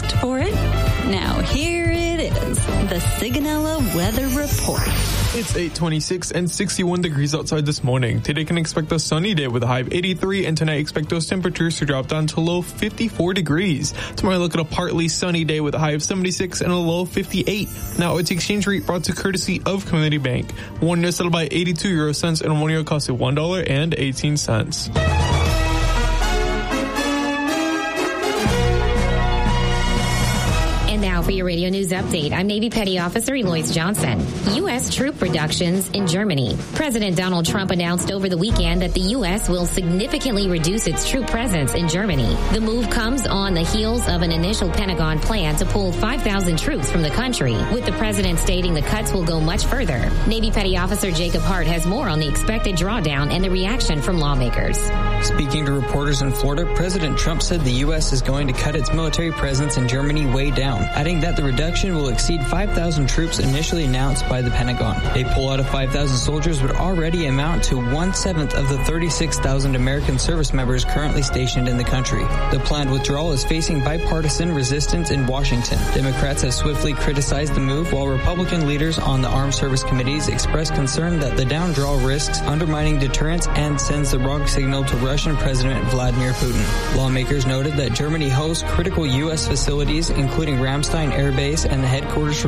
asked for it. Now here it is, the Sigonella Weather Report. It's 8:26 and 61 degrees outside this morning. Today can expect a sunny day with a high of 83, and tonight expect those temperatures to drop down to low 54 degrees. Tomorrow look at a partly sunny day with a high of 76 and a low 58. Now it's exchange rate brought to courtesy of Community Bank. 1 euro settled by 82 euro cents and 1 euro costed $1.18. Now for your radio news update, I'm Navy Petty Officer Eloise Johnson. U.S. troop reductions in Germany. President Donald Trump announced over the weekend that the U.S. will significantly reduce its troop presence in Germany. The move comes on the heels of an initial Pentagon plan to pull 5,000 troops from the country, with the president stating the cuts will go much further. Navy Petty Officer Jacob Hart has more on the expected drawdown and the reaction from lawmakers. Speaking to reporters in Florida, President Trump said the U.S. is going to cut its military presence in Germany way down, adding that the reduction will exceed 5,000 troops initially announced by the Pentagon. A pull-out of 5,000 soldiers would already amount to 1/7 of the 36,000 American service members currently stationed in the country. The planned withdrawal is facing bipartisan resistance in Washington. Democrats have swiftly criticized the move, while Republican leaders on the Armed Service Committees expressed concern that the downdraw risks undermining deterrence and sends the wrong signal to Russian President Vladimir Putin. Lawmakers noted that Germany hosts critical U.S. facilities, including Ramstein Air Base and the headquarters for